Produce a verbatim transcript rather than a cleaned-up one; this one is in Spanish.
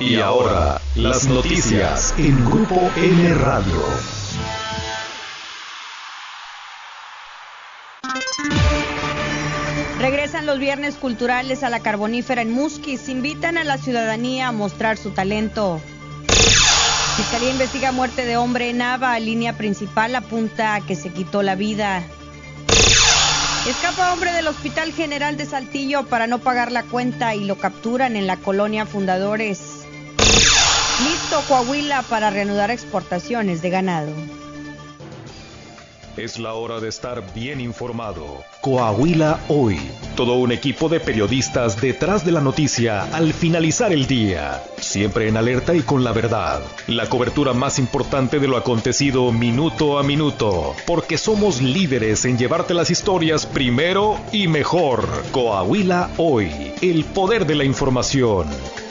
Y ahora, las noticias en Grupo N Radio. Regresan los viernes culturales a la Carbonífera en Musquis. Invitan a la ciudadanía a mostrar su talento. Fiscalía investiga muerte de hombre en Nava. Línea principal apunta a que se quitó la vida. Escapa hombre del Hospital General de Saltillo para no pagar la cuenta y lo capturan en la colonia Fundadores. Listo Coahuila para reanudar exportaciones de ganado. Es la hora de estar bien informado. Coahuila Hoy. Todo un equipo de periodistas detrás de la noticia al finalizar el día. Siempre en alerta y con la verdad. La cobertura más importante de lo acontecido minuto a minuto. Porque somos líderes en llevarte las historias primero y mejor. Coahuila Hoy. El poder de la información.